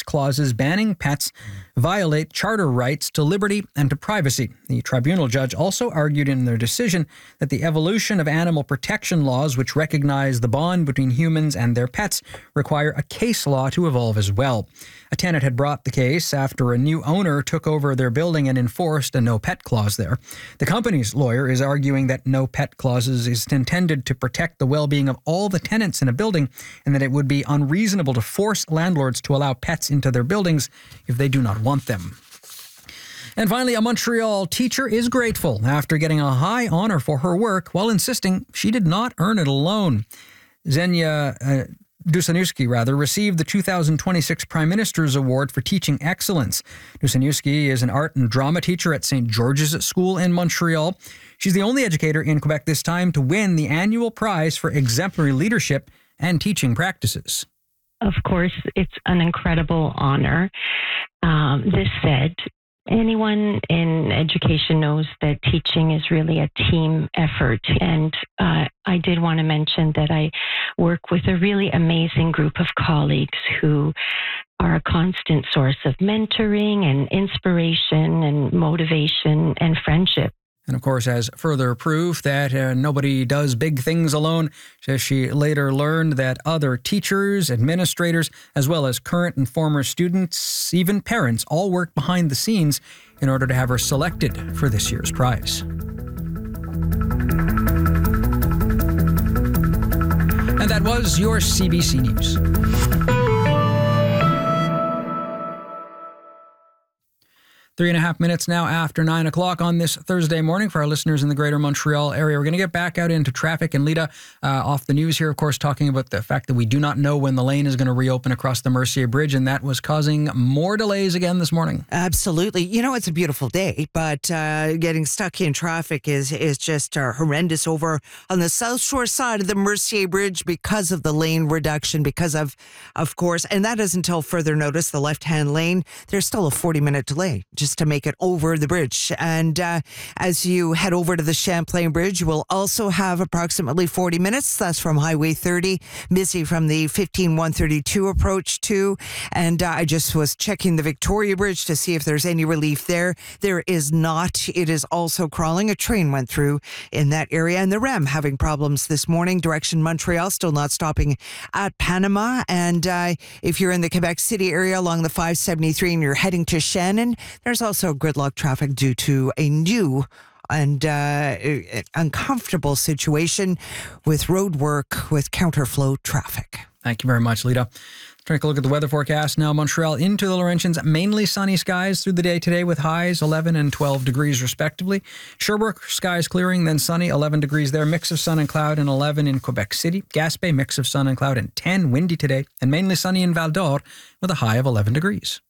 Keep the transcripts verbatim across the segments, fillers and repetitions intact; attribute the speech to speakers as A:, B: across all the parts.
A: clauses banning pets violate charter rights to liberty and to privacy. The tribunal judge also argued in their decision that the evolution of animal protection laws, which recognize the bond between humans and their pets, require a case law to evolve as well. A tenant had brought the case after a new owner took over their building and enforced a no-pet clause there. The company's lawyer is arguing that no-pet clauses is intended to protect the well-being of all the tenants in a building and that it would be unreasonable to force landlords to allow pets into their buildings if they do not want them. And finally, a Montreal teacher is grateful after getting a high honor for her work while insisting she did not earn it alone. Xenia uh, Dusanewski, rather, received the two thousand twenty-six Prime Minister's Award for Teaching Excellence. Dusanewski is an art and drama teacher at Saint George's School in Montreal. She's the only educator in Quebec this time to win the annual prize for exemplary leadership and teaching practices.
B: Of course, it's an incredible honor. Um, this said, anyone in education knows that teaching is really a team effort. And uh, I did want to mention that I work with a really amazing group of colleagues who are a constant source of mentoring and inspiration and motivation and friendship.
A: And of course, as further proof that uh, nobody does big things alone, says she later learned that other teachers, administrators, as well as current and former students, even parents, all work behind the scenes in order to have her selected for this year's prize. And that was your C B C News. Three and a half minutes now after nine o'clock on this Thursday morning for our listeners in the greater Montreal area. We're going to get back out into traffic and Lita uh, off the news here, of course, talking about the fact that we do not know when the lane is going to reopen across the Mercier Bridge, and that was causing more delays again this morning.
C: Absolutely. You know, it's a beautiful day, but uh, getting stuck in traffic is, is just uh, horrendous over on the South Shore side of the Mercier Bridge because of the lane reduction, because of, of course, and that is until further notice, the left-hand lane, there's still a forty-minute delay just to make it over the bridge. And uh, as you head over to the Champlain Bridge, you will also have approximately forty minutes. That's from Highway thirty, busy from the fifteen one thirty-two approach too. And uh, I just was checking the Victoria Bridge to see if there's any relief there. There is not. It is also crawling. A train went through in that area. And the R E M having problems this morning. Direction Montreal, still not stopping at Panama. And uh, if you're in the Quebec City area along the five seventy-three and you're heading to Shannon, there's also gridlock traffic due to a new and uh, uncomfortable situation with road work with counterflow traffic.
A: Thank you very much, Lita. Take a look at the weather forecast now. Montreal into the Laurentians, mainly sunny skies through the day today with highs eleven and twelve degrees respectively. Sherbrooke, skies clearing, then sunny, eleven degrees there. Mix of sun and cloud and eleven in Quebec City. Gaspé, mix of sun and cloud and ten, windy today. And mainly sunny in Val d'Or with a high of eleven degrees.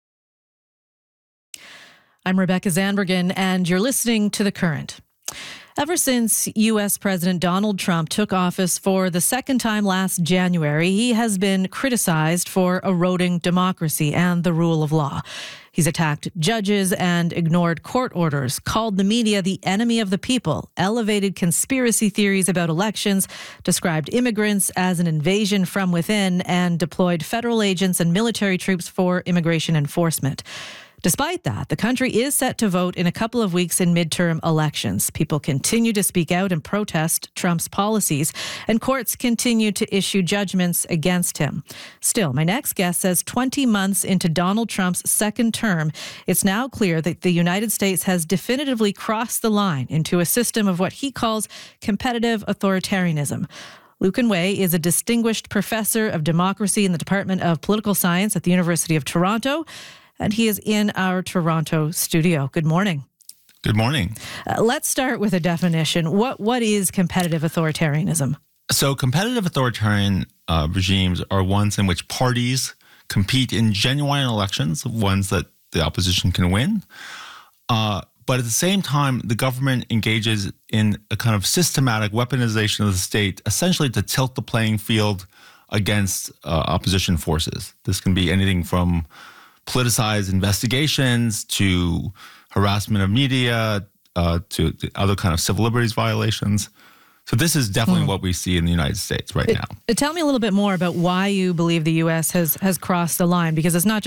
D: I'm Rebecca Zandbergen, and you're listening to The Current. Ever since U S President Donald Trump took office for the second time last January, he has been criticized for eroding democracy and the rule of law. He's attacked judges and ignored court orders, called the media the enemy of the people, elevated conspiracy theories about elections, described immigrants as an invasion from within, and deployed federal agents and military troops for immigration enforcement. Despite that, the country is set to vote in a couple of weeks in midterm elections. People continue to speak out and protest Trump's policies, and courts continue to issue judgments against him. Still, my next guest says twenty months into Donald Trump's second term, it's now clear that the United States has definitively crossed the line into a system of what he calls competitive authoritarianism. Lucan Way is a distinguished professor of democracy in the Department of Political Science at the University of Toronto, and he is in our Toronto studio. Good morning.
E: Good morning.
D: Uh, let's start with a definition. What What is competitive authoritarianism?
E: So competitive authoritarian uh, regimes are ones in which parties compete in genuine elections, ones that the opposition can win. Uh, but at the same time, the government engages in a kind of systematic weaponization of the state, essentially to tilt the playing field against uh, opposition forces. This can be anything from politicized investigations to harassment of media uh, to, to other kind of civil liberties violations. So this is definitely mm. what we see in the United States right
D: it,
E: now.
D: Tell me a little bit more about why you believe the U S has has crossed the line, because it's not